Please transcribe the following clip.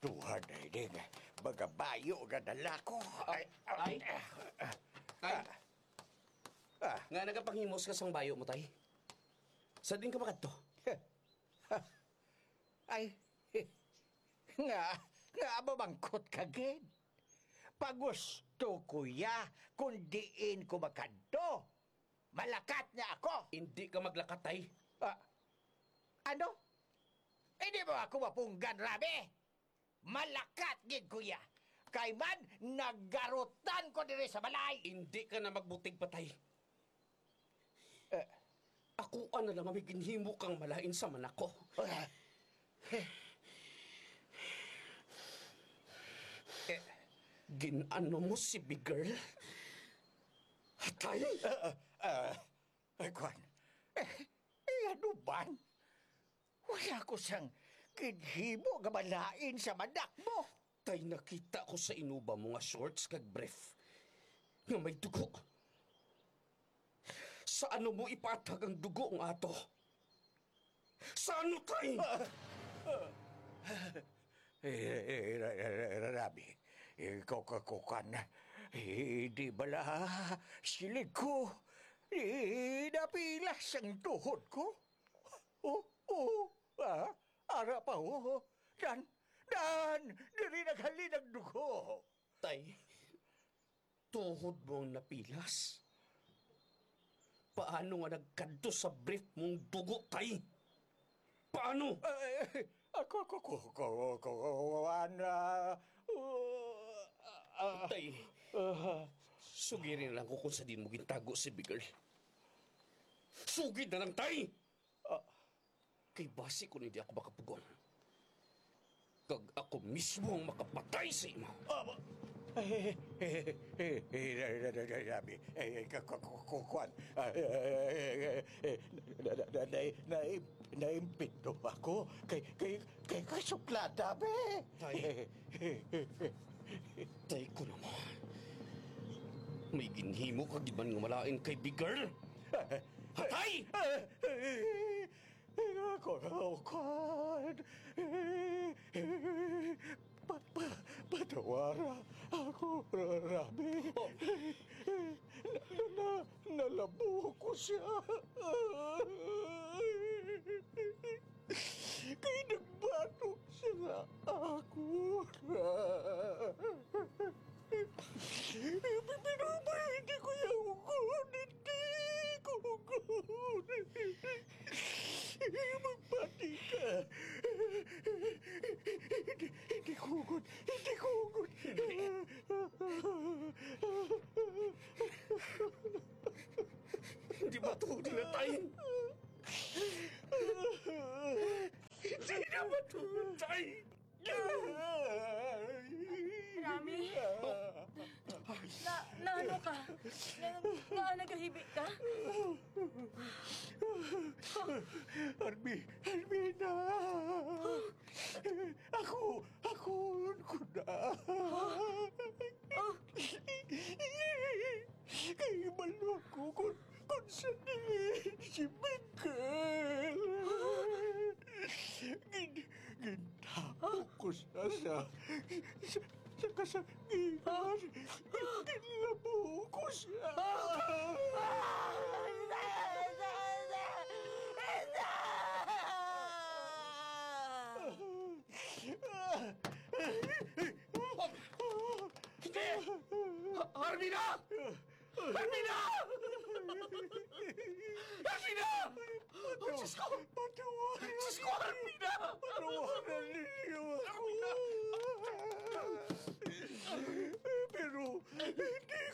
Tuhan ay ding, magabayo nga dala ko. Tay? Tay? Nga nagapanghimos ka sang bayo mo, tay? Sa din ka makadto? Ay, nga ababangkot ka, Gid. Pagusto ko ya, kung diin ko makadto. Malakat na ako. Hindi ka maglakat, tay. Ano? Hindi mo ako mapunggan, Rabi? Malakat, Gid, kuya. Kay man, naggarutan ko diri sa balay. Hindi ka na magbutig pa, tay. Ako na lang may ginhimo kang malain sa manako. Ginano mo si big girl? Tay? Kwan, ano ba? Wala ko siyang kinhimo nga malain sa manak mo. Tay, nakita ko sa inuba mo nga shorts kag brief nga may dugo. Sa ano mo ipatag ang dugo ng ato? Sa ano, tay? Rabi, kukan, di bala silid ko, napilas ang tuhod ko. Ara pa Dan, diri naghalin ang dugo. Tay, tuhod mo ang napilas? Paano nga nagkadto sa brief mong dugo, tay? Paano? Tay, sugirin lang ko kung sa din mo gintago si big girl. Sugid na lang, tay! Kay basi ko hindi ako makapugon. Kag ako mismo ang makapatay sa imo. Rabi, kukan, naimpito ako kay kasuplada, be. Tay ko naman. May ginhimo ka giban nga malain kay big girl. Hatay! Kukan, patawara ako, Rabi. Nalabo ko siya. Kaya nagbato siya ako. Pero hindi ko yung magpati ka. Hindi kugot. Hindi matuhod na tayo. Hindi na matuhod tayo. Rami? Na ano ka? Nagahibik ka? Armina! Ako na. Kaya malo ako kung saan si Miguel. Gintapok ko siya sa kasakitan. Ginlabo ko siya. Armina! Armina! Armina! Diyos ko! Diyos ko, Armina! Patawaran ninyo ako. Pero hindi